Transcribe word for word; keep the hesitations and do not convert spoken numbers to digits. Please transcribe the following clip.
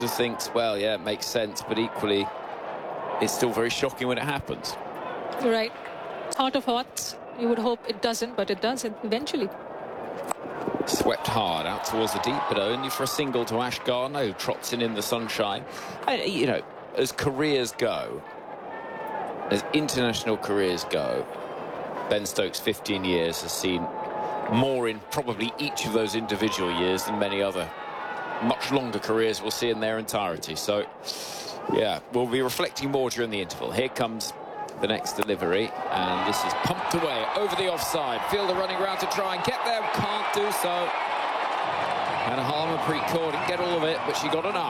thinks, well, yeah, it makes sense, but equally, it's still very shocking when it happens. Right. Heart of hearts. You would hope it doesn't, but it does eventually. Swept hard out towards the deep, but only for a single to Ash Gardner, who trots in in the sunshine. And, you know, as careers go, as international careers go, Ben Stokes' fifteen years has seen more in probably each of those individual years than many other much longer careers we'll see in their entirety. So, yeah, we'll be reflecting more during the interval. Here comes the next delivery, and this is pumped away over the offside. Fielder running around to try and get there, can't do so. And Harmanpreet Kaur didn't get all of it, but she got enough.